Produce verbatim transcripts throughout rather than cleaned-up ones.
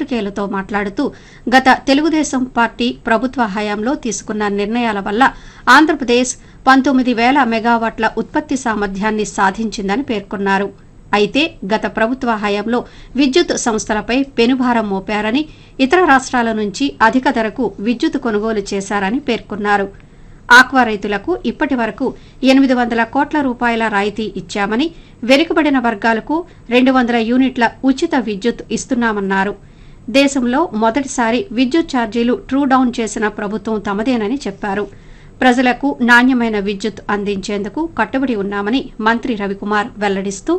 పాత్రికేయులతో మాట్లాడుతూ గత తెలుగుదేశం పార్టీ ప్రభుత్వ హయాంలో తీసుకున్న నిర్ణయాల వల్ల ఆంధ్రప్రదేశ్ పంతొమ్మిది వేల మెగావాట్ల ఉత్పత్తి సామర్థ్యాన్ని సాధించిందని పేర్కొన్నారు. అయితే గత ప్రభుత్వ హయాంలో విద్యుత్ సంస్థలపై పెనుభారం మోపారని, ఇతర రాష్ట్రాల నుంచి అధిక ధరకు విద్యుత్ కొనుగోలు చేశారని పేర్కొన్నారు. ఆక్వా రైతులకు ఇప్పటి వరకు ఎనిమిది వందల కోట్ల రూపాయల రాయితీ ఇచ్చామని, వెనుకబడిన వర్గాలకు రెండు వందల యూనిట్ల ఉచిత విద్యుత్ ఇస్తున్నామన్నారు. దేశంలో మొదటిసారి విద్యుత్ ఛార్జీలు ట్రూ డౌన్ చేసిన ప్రభుత్వం తమదేనని చెప్పారు. ప్రజలకు నాణ్యమైన విద్యుత్ అందించేందుకు కట్టుబడి ఉన్నామని మంత్రి రవికుమార్ వెల్లడిస్తూ,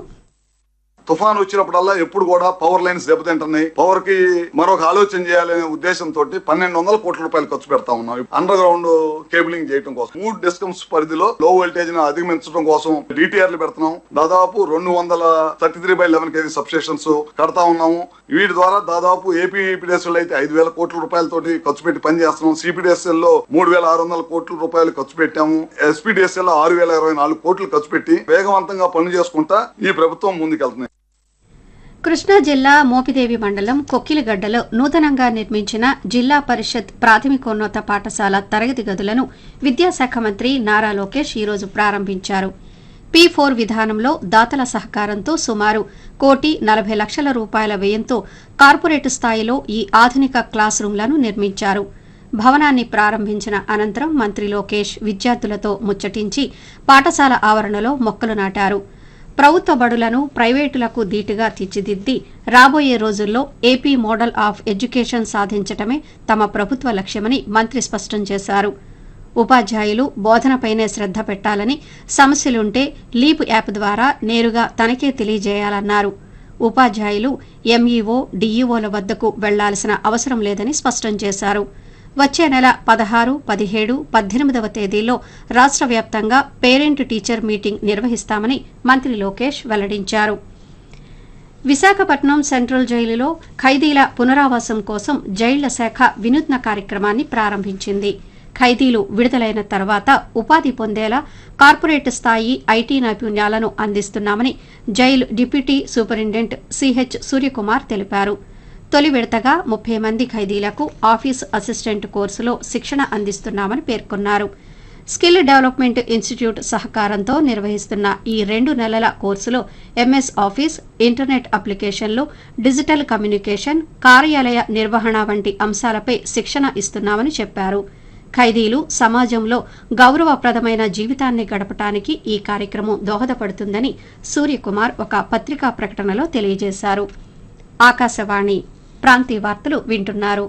తుఫాన్ వచ్చినప్పుడల్లా ఎప్పుడు కూడా పవర్ లైన్స్ దెబ్బతింటున్నాయి. పవర్ కి మరొక ఆలోచన చేయాలనే ఉద్దేశంతో పన్నెండు వందల కోట్ల రూపాయలు ఖర్చు పెడతా ఉన్నాం అండర్ గ్రౌండ్ కేబులింగ్ చేయడం కోసం. మూడు డిస్కమ్స్ పరిధిలో లో వోల్టేజ్ ను అధిగమించడం కోసం డిటిఆర్లు పెడుతున్నాం. దాదాపు రెండు వందల thirty three by eleven KG substations కడతా ఉన్నాము. వీటి ద్వారా దాదాపు ఏపీ ఈపీడీఎస్ఎల్ అయితే ఐదు వేల కోట్ల రూపాయలతోటి ఖర్చు పెట్టి పనిచేస్తున్నాం. సిపిడిఎస్ఎల్ లో మూడు వేల ఆరు వందల కోట్ల రూపాయలు ఖర్చు పెట్టాము. ఎస్పీడీఎస్ఎల్ ఆరు వేల ఇరవై నాలుగు కోట్లు ఖర్చు పెట్టి వేగవంతంగా పనులు చేసుకుంటా ఈ ప్రభుత్వం ముందుకెళ్తుంది. కృష్ణా జిల్లా మోపిదేవి మండలం కొక్కిలిగడ్డలో నూతనంగా నిర్మించిన జిల్లా పరిషత్ ప్రాథమికోన్నత పాఠశాల తరగతి గదులను విద్యాశాఖ మంత్రి నారా లోకేష్ ఈరోజు ప్రారంభించారు. పీ ఫోర్ విధానంలో దాతల సహకారంతో సుమారు కోటి నలభై లక్షల రూపాయల వ్యయంతో కార్పొరేట్ స్థాయిలో ఈ ఆధునిక క్లాస్ రూంలను నిర్మించారు. భవనాన్ని ప్రారంభించిన అనంతరం మంత్రి లోకేష్ విద్యార్థులతో ముచ్చటించి పాఠశాల ఆవరణలో మొక్కలు నాటారు. ప్రభుత్వ బడులను ప్రైవేటులకు ధీటుగా తీర్చిదిద్ది రాబోయే రోజుల్లో ఏపీ మోడల్ ఆఫ్ ఎడ్యుకేషన్ సాధించటమే తమ ప్రభుత్వ లక్ష్యమని మంత్రి స్పష్టం చేశారు. ఉపాధ్యాయులు బోధనపైనే శ్రద్ధ పెట్టాలని, సమస్యలుంటే లీప్ యాప్ ద్వారా నేరుగా తనకే తెలియజేయాలన్నారు. ఉపాధ్యాయులు ఎంఈఓ, డీఈఓల వద్దకు వెళ్లాల్సిన అవసరం లేదని స్పష్టం చేశారు. వచ్చే నెల పదహారు, పదిహేడు, పద్దెనిమిదవ తేదీల్లో రాష్ట్ర వ్యాప్తంగా పేరెంట్ టీచర్ మీటింగ్ నిర్వహిస్తామని మంత్రి లోకేష్ వెల్లడించారు. విశాఖపట్నం సెంట్రల్ జైలులో ఖైదీల పునరావాసం కోసం జైళ్ల శాఖ వినూత్న కార్యక్రమాన్ని ప్రారంభించింది. ఖైదీలు విడుదలైన తర్వాత ఉపాధి పొందేలా కార్పొరేట్ స్థాయి ఐటీ నైపుణ్యాలను అందిస్తున్నామని jail deputy superintendent CH Suryakumar తెలిపారు. తొలి విడతగా ముప్పై మంది ఖైదీలకు ఆఫీస్ అసిస్టెంట్ కోర్సులో శిక్షణ అందిస్తున్నామని పేర్కొన్నారు. స్కిల్ డెవలప్మెంట్ ఇన్స్టిట్యూట్ సహకారంతో నిర్వహిస్తున్న ఈ రెండు నెలల కోర్సులో ఎంఎస్ ఆఫీస్, ఇంటర్నెట్ అప్లికేషన్లు, డిజిటల్ కమ్యూనికేషన్, కార్యాలయ నిర్వహణ వంటి అంశాలపై శిక్షణ ఇస్తున్నామని చెప్పారు. ఖైదీలు సమాజంలో గౌరవప్రదమైన జీవితాన్ని గడపటానికి ఈ కార్యక్రమం దోహదపడుతుందని సూర్యకుమార్ ఒక పత్రికా ప్రకటనలో తెలియజేశారు. ఆకాశవాణి ప్రాంతీయ వార్తలు వింటున్నారు.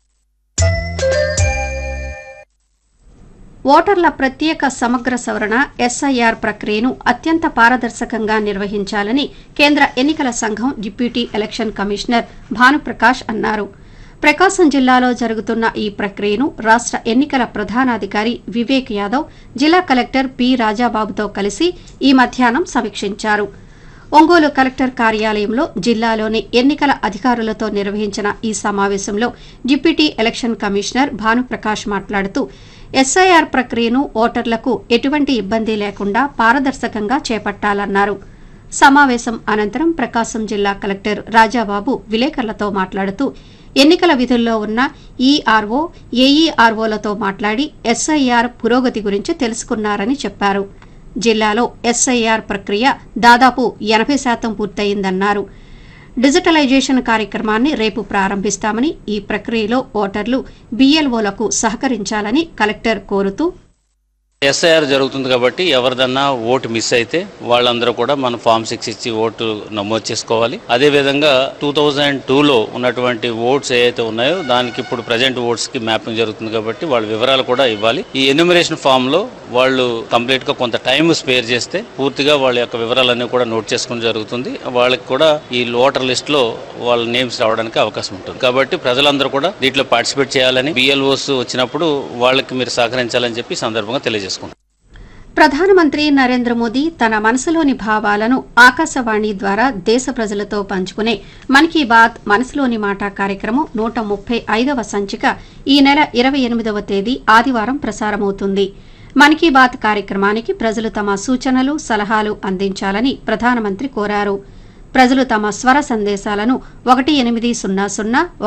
ఓటర్ల ప్రత్యేక సమగ్ర సవరణ ఎస్ఐఆర్ ప్రక్రియను అత్యంత పారదర్శకంగా నిర్వహించాలని కేంద్ర ఎన్నికల సంఘం డిప్యూటీ ఎలక్షన్ కమిషనర్ భానుప్రకాష్ అన్నారు. ప్రకాశం జిల్లాలో జరుగుతున్న ఈ ప్రక్రియను రాష్ట్ర ఎన్నికల ప్రధానాధికారి వివేక్ యాదవ్ జిల్లా కలెక్టర్ పి రాజాబాబుతో కలిసి ఈ మధ్యాహ్నం సమీక్షించారు. ఒంగోలు కలెక్టర్ కార్యాలయంలో జిల్లాలోని ఎన్నికల అధికారులతో నిర్వహించిన ఈ సమావేశంలో డిప్యూటీ ఎలక్షన్ కమిషనర్ భానుప్రకాష్ మాట్లాడుతూ ఎస్ఐఆర్ ప్రక్రియను ఓటర్లకు ఎటువంటి ఇబ్బంది లేకుండా పారదర్శకంగా చేపట్టాలన్నారు. సమావేశం అనంతరం ప్రకాశం జిల్లా కలెక్టర్ రాజాబాబు విలేకరులతో మాట్లాడుతూ ఎన్నికల విధుల్లో ఉన్న ఈఆర్ఓ, ఏఈఆర్ఓలతో మాట్లాడి ఎస్ఐఆర్ పురోగతి గురించి తెలుసుకున్నారని చెప్పారు. జిల్లాలో ఎస్ఐఆర్ ప్రక్రియ దాదాపు ఎనభై శాతం పూర్తయిందన్నారు. డిజిటలైజేషన్ కార్యక్రమాన్ని రేపు ప్రారంభిస్తామని, ఈ ప్రక్రియలో ఓటర్లు బీఎల్ఓలకు సహకరించాలని కలెక్టర్ కోరుతూ, ఎస్ఐఆర్ జరుగుతుంది కాబట్టి ఎవరిదన్నా ఓటు మిస్ అయితే వాళ్ళందరూ కూడా మన ఫామ్ సిక్స్ ఇచ్చి ఓటు నమోదు చేసుకోవాలి. అదే విధంగా టూ థౌజండ్ టూలో ఉన్నటువంటి ఓట్స్ ఏవైతే ఉన్నాయో దానికి ఇప్పుడు ప్రజెంట్ ఓట్స్ కి మ్యాపింగ్ జరుగుతుంది కాబట్టి వాళ్ళ వివరాలు కూడా ఇవ్వాలి. ఈ ఎన్యూమరేషన్ ఫామ్ లో వాళ్ళు కంప్లీట్ గా కొంత టైం స్పేర్ చేస్తే పూర్తిగా వాళ్ళ యొక్క వివరాలన్నీ కూడా నోట్ చేసుకుని జరుగుతుంది. వాళ్ళకి కూడా ఈ ఓటర్ లిస్ట్ లో వాళ్ళ నేమ్స్ రావడానికి అవకాశం ఉంటుంది. కాబట్టి ప్రజలందరూ కూడా దీంట్లో పార్టిసిపేట్ చేయాలని, బిఎల్ఓస్ వచ్చినప్పుడు వాళ్ళకి మీరు సహకరించాలని చెప్పి సందర్భంగా తెలియజేస్తారు. ప్రధానమంత్రి నరేంద్ర మోదీ తన మనసులోని భావాలను ఆకాశవాణి ద్వారా దేశ ప్రజలతో పంచుకునే మన్ కీ బాత్ మనసులోని మాట కార్యక్రమం నూట ముప్పై ఐదవ సంచిక ఈ నెల ఇరవై ఎనిమిదవ తేదీ ఆదివారం ప్రసారమవుతుంది. మన్ కీ బాత్ కార్యక్రమానికి ప్రజలు తమ సూచనలు, సలహాలు అందించాలని ప్రధానమంత్రి కోరారు. ప్రజలు తమ స్వర సందేశాలను ఒకటి ఎనిమిది సున్నా సున్నా